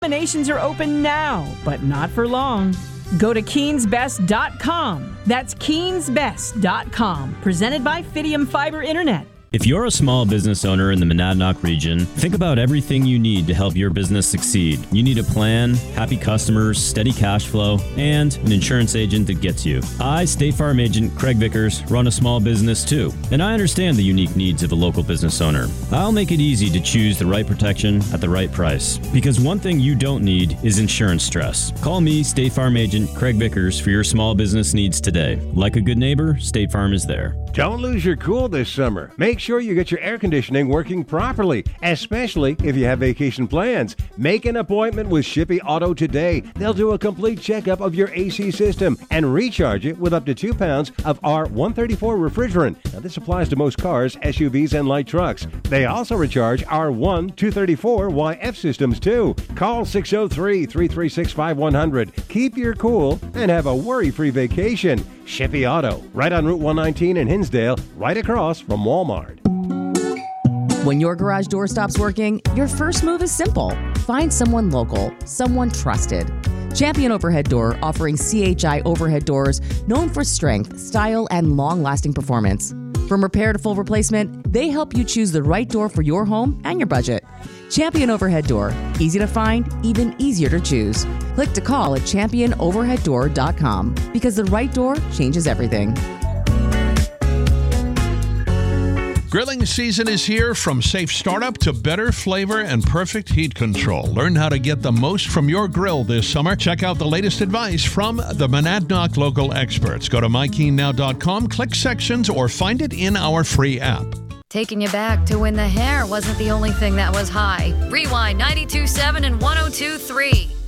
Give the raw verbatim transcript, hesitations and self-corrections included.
Nominations are open now, but not for long. Go to Keens Best dot com. That's Keens Best dot com. Presented by Fidium Fiber Internet. If you're a small business owner in the Monadnock region, think about everything you need to help your business succeed. You need a plan, happy customers, steady cash flow, and an insurance agent that gets you. I, State Farm Agent Craig Vickers, run a small business too, and I understand the unique needs of a local business owner. I'll make it easy to choose the right protection at the right price, because one thing you don't need is insurance stress. Call me, State Farm Agent Craig Vickers, for your small business needs today. Like a good neighbor, State Farm is there. Don't lose your cool this summer. Make sure you get your air conditioning working properly, especially if you have vacation plans. Make an appointment with Shippey Auto today. They'll do a complete checkup of your A C system and recharge it with up to two pounds of R one thirty-four refrigerant. Now, this applies to most cars, S U Vs, and light trucks. They also recharge R one two thirty-four Y F systems too. Call six oh three, three three six, five one zero zero. Keep your cool and have a worry-free vacation. Shippey Auto, right on Route one nineteen in Hinsdale, right across from Walmart. When your garage door stops working, your first move is simple. Find someone local, someone trusted. Champion Overhead Door, offering C H I overhead doors known for strength, style, and long-lasting performance. From repair to full replacement, they help you choose the right door for your home and your budget. Champion Overhead Door, easy to find, even easier to choose. Click to call at champion overhead door dot com, because the right door changes everything. Grilling season is here. From safe startup to better flavor and perfect heat control. Learn how to get the most from your grill this summer. Check out the latest advice from the Monadnock local experts. Go to my keen now dot com, click sections, or find it in our free app. Taking you back to when the hair wasn't the only thing that was high. Rewind ninety-two point seven and one oh two point three.